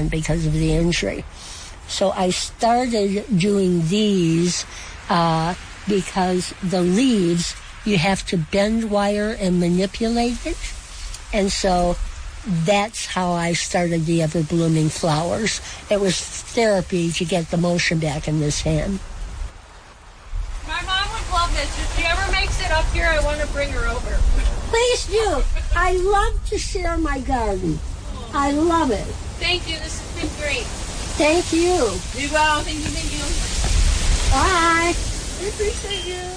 hand because of the injury. So I started doing these because the leaves, you have to bend wire and manipulate it. And so that's how I started the ever-blooming flowers. It was therapy to get the motion back in this hand. My mom would love this. If she ever makes it up here, I want to bring her over. Please do. I love to share my garden. I love it. Thank you. This has been great. Thank you. Be well. Thank you. Bye. I appreciate you.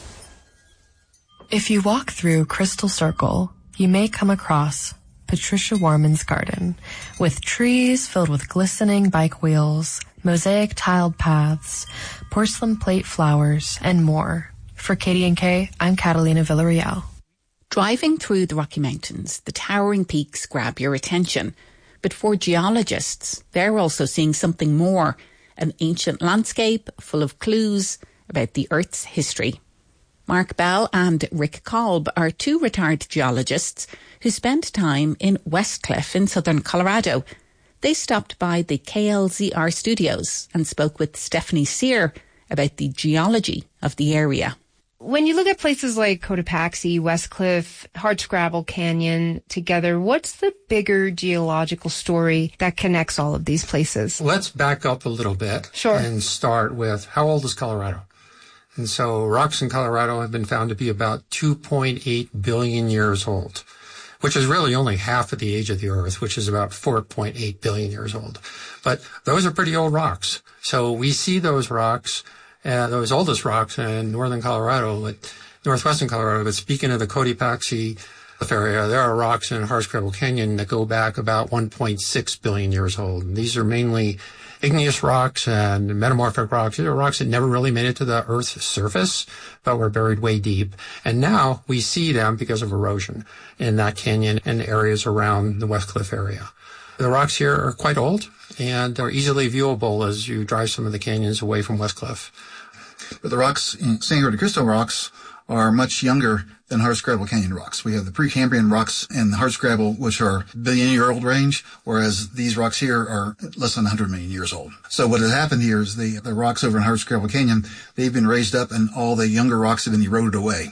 If you walk through Crystal Circle, you may come across Patricia Warman's garden, with trees filled with glistening bike wheels, mosaic tiled paths, porcelain plate flowers, and more. For KDNK, I'm Catalina Villarreal. Driving through the Rocky Mountains, the towering peaks grab your attention. But for geologists, they're also seeing something more, an ancient landscape full of clues about the Earth's history. Mark Bell and Rick Kolb are two retired geologists who spent time in Westcliff in southern Colorado. They stopped by the KLZR studios and spoke with Stephanie Sear about the geology of the area. When you look at places like Cotopaxi, Westcliff, Hardscrabble Canyon together, what's the bigger geological story that connects all of these places? Let's back up a little bit. Sure. And start with, how old is Colorado? And so rocks in Colorado have been found to be about 2.8 billion years old, which is really only half of the age of the Earth, which is about 4.8 billion years old. But those are pretty old rocks. So we see those rocks, those oldest rocks in northern Colorado, northwestern Colorado. But speaking of the Cotopaxi area, there are rocks in Hardscrabble Canyon that go back about 1.6 billion years old. And these are mainly igneous rocks and metamorphic rocks. These are rocks that never really made it to the Earth's surface, but were buried way deep. And now we see them because of erosion in that canyon and areas around the Westcliff area. The rocks here are quite old and are easily viewable as you drive some of the canyons away from Westcliff. But the rocks in Sangre de Cristo rocks are much younger than Hardscrabble Canyon rocks. We have the Precambrian rocks in the Hardscrabble, which are billion-year-old range, whereas these rocks here are less than 100 million years old. So what has happened here is the rocks over in Hardscrabble Canyon, they've been raised up and all the younger rocks have been eroded away.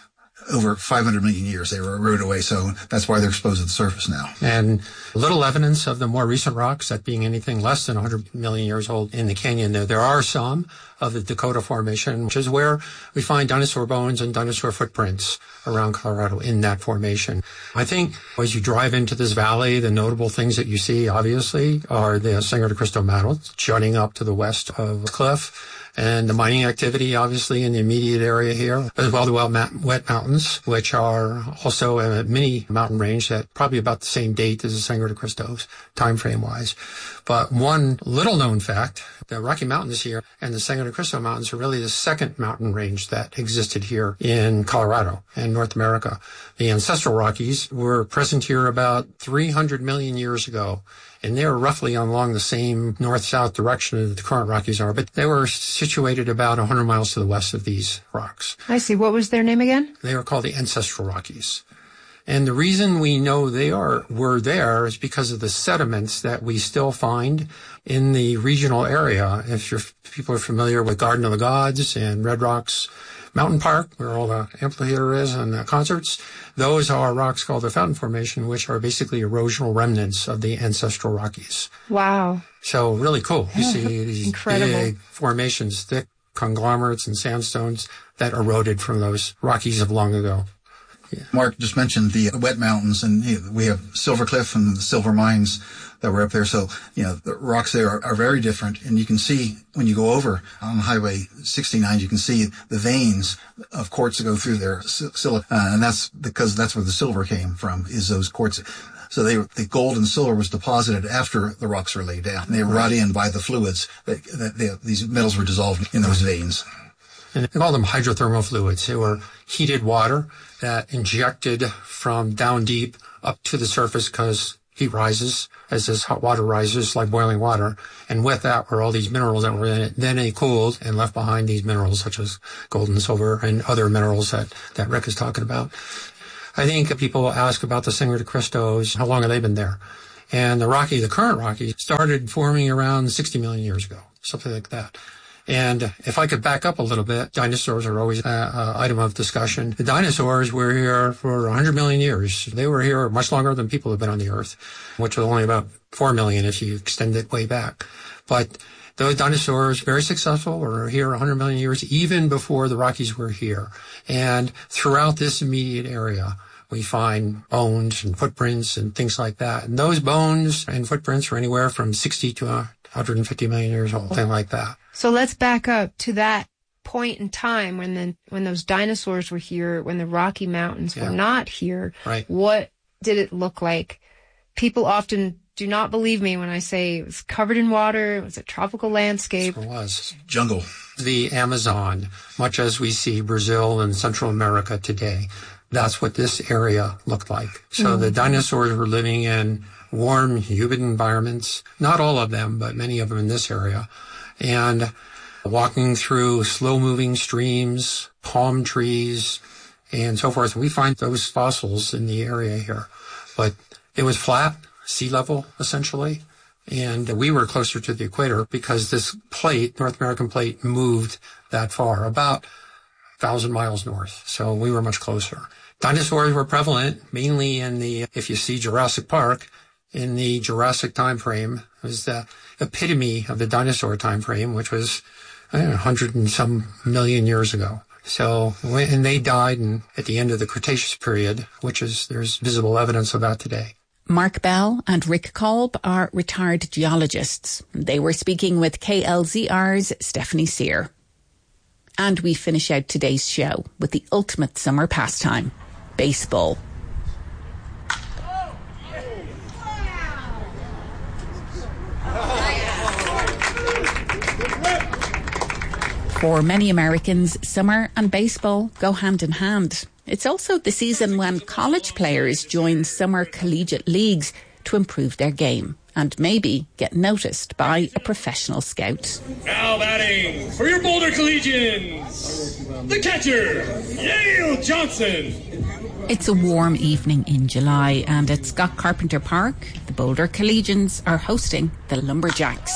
Over 500 million years, they were eroded away, so that's why they're exposed to the surface now. And little evidence of the more recent rocks, that being anything less than 100 million years old in the canyon. There are some of the Dakota Formation, which is where we find dinosaur bones and dinosaur footprints around Colorado in that formation. I think as you drive into this valley, the notable things that you see, obviously, are the Sangre de Cristo Mountains jutting up to the west of the cliff, and the mining activity, obviously, in the immediate area here, as well the Wet Mountains, which are also a mini mountain range that probably about the same date as the Sangre de Cristos, time frame-wise. But one little-known fact, the Rocky Mountains here and the Sangre de Cristo Mountains are really the second mountain range that existed here in Colorado and North America. The ancestral Rockies were present here about 300 million years ago, and they were roughly along the same north-south direction that the current Rockies are, but they were situated about 100 miles to the west of these rocks. I see. What was their name again? They were called the ancestral Rockies. And the reason we know they were there is because of the sediments that we still find in the regional area. If people are familiar with Garden of the Gods and Red Rocks Mountain Park, where all the amphitheater is and the concerts, those are rocks called the Fountain Formation, which are basically erosional remnants of the ancestral Rockies. Wow. So really cool. You see these incredible big formations, thick conglomerates and sandstones that eroded from those Rockies of long ago. Yeah. Mark just mentioned the Wet Mountains, and we have Silver Cliff and the silver mines that were up there. So, the rocks there are very different. And you can see when you go over on Highway 69, you can see the veins of quartz that go through there, and that's because that's where the silver came from, is those quartz. So the gold and silver was deposited after the rocks were laid down. And they were brought in by the fluids these metals were dissolved in those veins. And they call them hydrothermal fluids. They were heated water that injected from down deep up to the surface because heat rises as this hot water rises like boiling water. And with that were all these minerals that were in it. Then they cooled and left behind these minerals such as gold and silver and other minerals that Rick is talking about. I think people ask about the Sangre de Cristos, how long have they been there? And the current Rocky, started forming around 60 million years ago, something like that. And if I could back up a little bit, dinosaurs are always an item of discussion. The dinosaurs were here for 100 million years. They were here much longer than people have been on the Earth, which was only about 4 million if you extend it way back. But those dinosaurs, very successful, were here 100 million years, even before the Rockies were here. And throughout this immediate area, we find bones and footprints and things like that. And those bones and footprints are anywhere from 60 to 150 million years old, something like that. So let's back up to that point in time when those dinosaurs were here, when the Rocky Mountains were not here. Right. What did it look like? People often do not believe me when I say it was covered in water, it was a tropical landscape. So it was. Jungle. The Amazon, much as we see Brazil and Central America today, that's what this area looked like. So the dinosaurs were living in warm, humid environments. Not all of them, but many of them in this area. And walking through slow-moving streams, palm trees, and so forth. We find those fossils in the area here. But it was flat, sea level, essentially. And we were closer to the equator because this plate, North American plate, moved that far, about 1,000 miles north. So we were much closer. Dinosaurs were prevalent mainly in if you see Jurassic Park, in the Jurassic time frame. It was the epitome of the dinosaur time frame, which was 100 and some million years ago. So, and they died at the end of the Cretaceous period, which there's visible evidence of that today. Mark Bell and Rick Kolb are retired geologists. They were speaking with KLZR's Stephanie Sear. And we finish out today's show with the ultimate summer pastime, baseball. For many Americans, summer and baseball go hand in hand. It's also the season when college players join summer collegiate leagues to improve their game and maybe get noticed by a professional scout. Now batting for your Boulder Collegians, the catcher, Yale Johnson. It's a warm evening in July and at Scott Carpenter Park, the Boulder Collegians are hosting the Lumberjacks.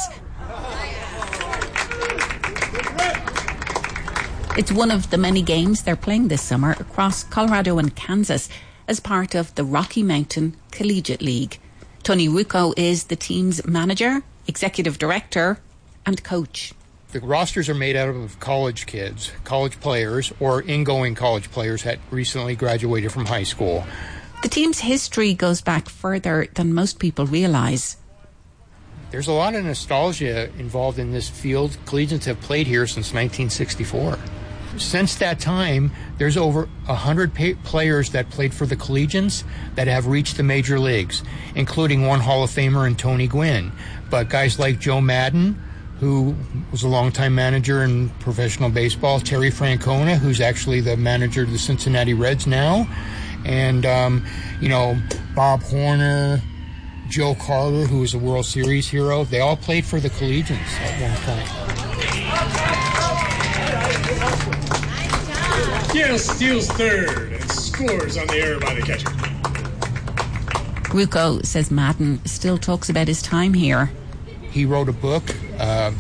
It's one of the many games they're playing this summer across Colorado and Kansas as part of the Rocky Mountain Collegiate League. Tony Rucco is the team's manager, executive director, and coach. The rosters are made out of college kids, college players, or ingoing college players that recently graduated from high school. The team's history goes back further than most people realise. There's a lot of nostalgia involved in this field. Collegians have played here since 1964. Since that time, there's over 100 players that played for the Collegians that have reached the major leagues, including one Hall of Famer in Tony Gwynn. But guys like Joe Madden, who was a longtime manager in professional baseball, Terry Francona, who's actually the manager of the Cincinnati Reds now, and, Bob Horner, Joe Carter, who was a World Series hero. They all played for the Collegians at one point. Yale steals third and scores on the error by the catcher. Rucco says Madden still talks about his time here. He wrote a book, and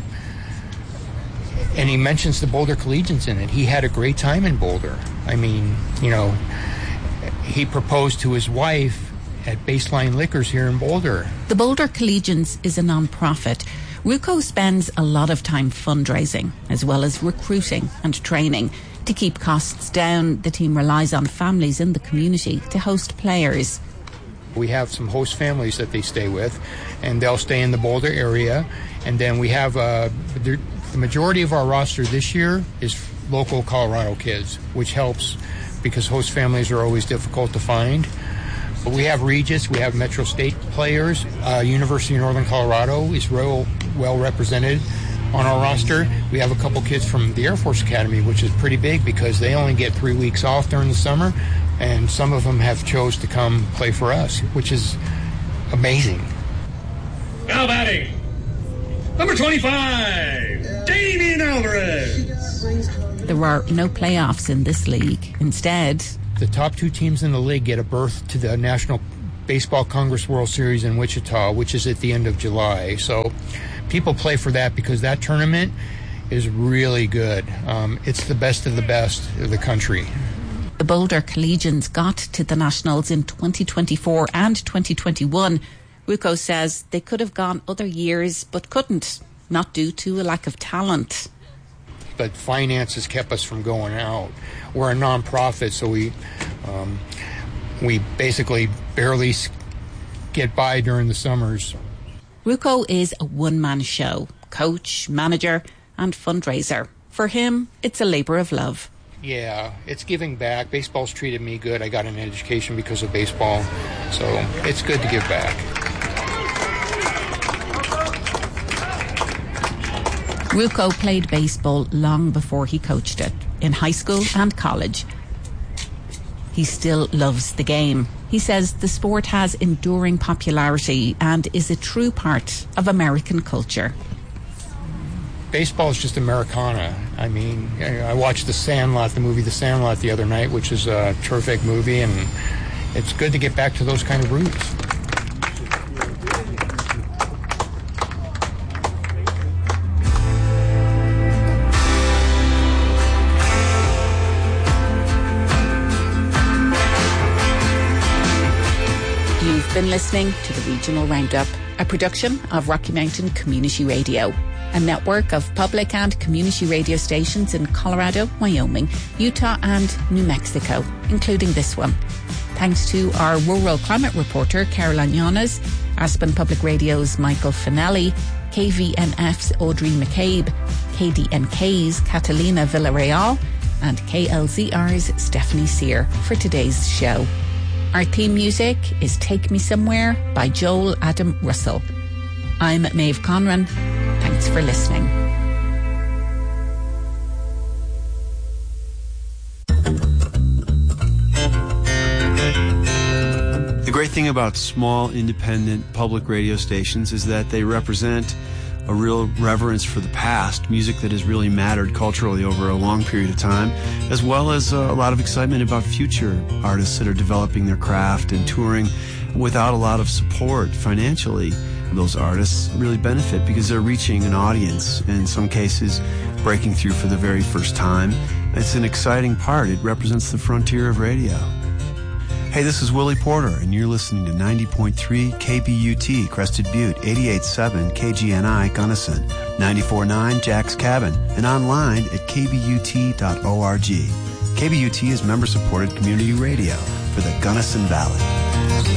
he mentions the Boulder Collegians in it. He had a great time in Boulder. I mean, he proposed to his wife at Baseline Liquors here in Boulder. The Boulder Collegians is a non-profit. Rucco spends a lot of time fundraising, as well as recruiting and training. To keep costs down, the team relies on families in the community to host players. We have some host families that they stay with, and they'll stay in the Boulder area. And then we have the majority of our roster this year is local Colorado kids, which helps because host families are always difficult to find. But we have Regis, we have Metro State players. University of Northern Colorado is real well represented on our roster. We have a couple kids from the Air Force Academy, which is pretty big because they only get 3 weeks off during the summer, and some of them have chose to come play for us, which is amazing. Now batting, number 25, Damian Alvarez. There are no playoffs in this league. Instead, the top two teams in the league get a berth to the National Baseball Congress World Series in Wichita, which is at the end of July. So people play for that because that tournament is really good. It's the best of the country. The Boulder Collegians got to the Nationals in 2024 and 2021. Ruocco says they could have gone other years but couldn't, not due to a lack of talent. But finances kept us from going out. We're a non-profit, so we basically barely get by during the summers. Ruocco is a one-man show, coach, manager and fundraiser. For him, it's a labour of love. Yeah, it's giving back. Baseball's treated me good. I got an education because of baseball, so it's good to give back. Ruocco played baseball long before he coached it, in high school and college. He still loves the game. He says the sport has enduring popularity and is a true part of American culture. Baseball is just Americana. I mean, I watched the movie The Sandlot the other night, which is a terrific movie, and it's good to get back to those kind of roots. You've been listening to the Regional Roundup, a production of Rocky Mountain Community Radio, a network of public and community radio stations in Colorado, Wyoming, Utah and New Mexico, including this one. Thanks to our rural climate reporter, Caroline Llanes, Aspen Public Radio's Michael Finelli, KVNF's Audrey McCabe, KDNK's Catalina Villarreal, and KLZR's Stephanie Sear for today's show. Our theme music is Take Me Somewhere by Joel Adam Russell. I'm Maeve Conran. Thanks for listening. The great thing about small, independent public radio stations is that they represent a real reverence for the past, music that has really mattered culturally over a long period of time, as well as a lot of excitement about future artists that are developing their craft and touring without a lot of support financially. Those artists really benefit because they're reaching an audience, in some cases breaking through for the very first time. It's an exciting part. It represents the frontier of radio. Hey, this is Willie Porter, and you're listening to 90.3 KBUT Crested Butte, 88.7 KGNI Gunnison, 94.9 Jack's Cabin, and online at kbut.org. KBUT is member-supported community radio for the Gunnison Valley.